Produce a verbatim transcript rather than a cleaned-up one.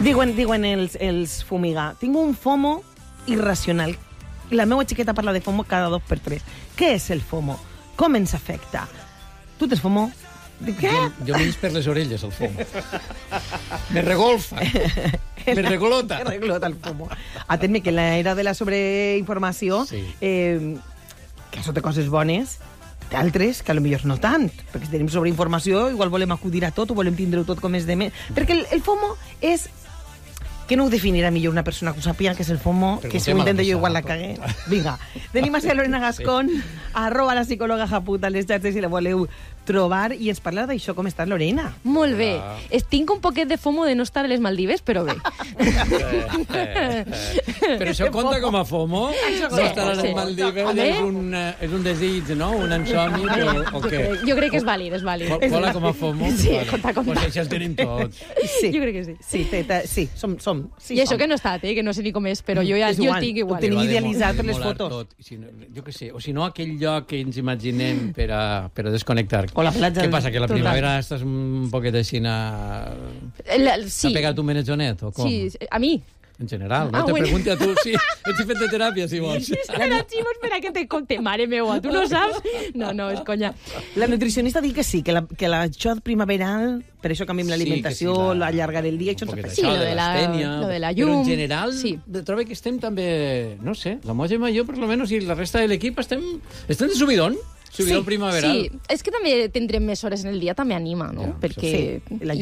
Diuen, diuen els, els fumigar, tinc un FOMO irracional. La meva xiqueta parla de FOMO cada dos per tres. Què és el FOMO? Com ens afecta? Tu tens FOMO? De què? Jo, jo m'he vist per les orelles, el FOMO. Me regolfa. Me reglota. Me reglota el FOMO. Atén-me que en l'era de la sobreinformació, Sí. eh, que això té coses bones, d'altres que potser no tant, perquè si tenim sobreinformació igual volem acudir a tot o volem tindre-ho tot com és de més. Perquè el, el FOMO és... Que no ho definirà millor una persona que ho sàpiga, que és el FOMO, que si ho intento jo igual la cagué. Vinga, tenim a Lorena Gascón, sí. arroba la psicòloga Japuta, les xarxes, si la voleu trobar, i ens parla d'això. Com estàs, Lorena? Molt bé. Ah. Tinc un poquet de FOMO de no estar a les Maldives, però bé. Eh, eh, eh. Però això compta com a FOMO? No Sí, estar a les sí. Maldives A és un, eh, és un desig, no? Un insomni, o, o Jo què? crec, jo crec que és vàlid, és vàlid. Co- Cola com a FOMO? Sí, Vale. compta, compta. Pues això el tenim tots. Sí. Jo crec que sí. Sí, te, te, sí som, som. Sí, I això som. que no he estat, eh? Que no sé ni com és, però jo ja És jo igual, el tinc igual. ho tenim Però ha de idealitzat mo- per les molar fotos. tot. Si no, jo què sé, o si no, aquell lloc que ens imaginem per a, per a desconnectar. O la platja Què del- passa, que la Total. primavera estàs un poquet així... Na... La, sí. T'ha pegat un menejonet, o com? Sí, a mi. En general, no? Ah, Te bueno. pregunti a tu, sí. Ets fet de teràpia, si vols. Espera, Ximo, espera que te conte. Mare meua, tu no saps? No, no, és conya. La nutricionista diu que sí, que, la, que la, això primaveral, per això canviem Sí, l'alimentació, que sí, la- l'allargar el dia, això un ens poquet afecta. Sí, això, lo de la- l'astènia, lo de la Però en llum, general, sí. trobo que estem també... No sé, la Mògema i jo, per almenys, i la resta de l'equip, estem, estem de subidón. Subidón primaveral. Sí, és que també tindrem més hores en el dia, també anima, no? Ja, Perquè sí, la hi